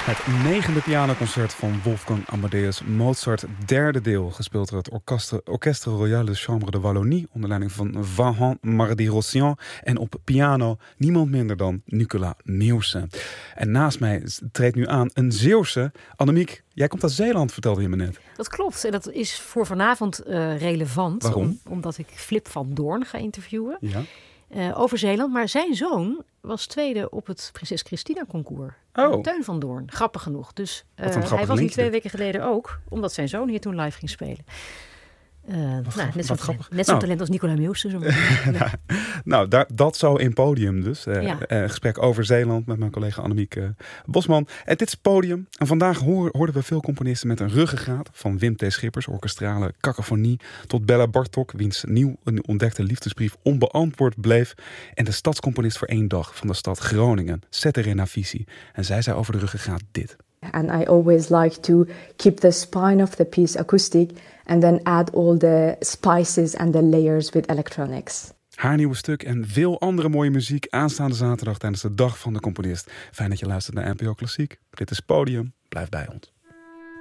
Het 9e pianoconcert van Wolfgang Amadeus Mozart, derde deel, gespeeld door het Orchestre Royal de Chambre de Wallonie onder leiding van Vahan Mardy-Rossian en op piano niemand minder dan Nicolas Meeuwse. En naast mij treedt nu aan een Zeeuwse. Annemiek, jij komt uit Zeeland, vertelde je me net. Dat klopt en dat is voor vanavond relevant. Waarom? Omdat ik Flip van Doorn ga interviewen. Ja. Over Zeeland. Maar zijn zoon was tweede op het Prinses Christina concours. Oh. Teun van Doorn, grappig genoeg. Dus grappig hij was hier linkje 2 weken geleden ook, omdat zijn zoon hier toen live ging spelen. Net zo'n talent als Nicolas Meeuwse. Dat zo in Podium dus. Gesprek over Zeeland met mijn collega Annemiek Bosman. En dit is Podium. En vandaag hoorden we veel componisten met een ruggengraat. Van Wim T. Schippers, orkestrale cacophonie, tot Bella Bartok, wiens nieuw ontdekte liefdesbrief onbeantwoord bleef. En de stadscomponist voor 1 dag van de stad Groningen, Setterina Visi. En zij zei over de ruggengraat dit. And I always like to keep the spine of the piece acoustic and then add all the spices and the layers with electronics. Haar nieuwe stuk en veel andere mooie muziek aanstaande zaterdag tijdens de Dag van de Componist. Fijn dat je luistert naar NPO Klassiek. Dit is Podium. Blijf bij ons.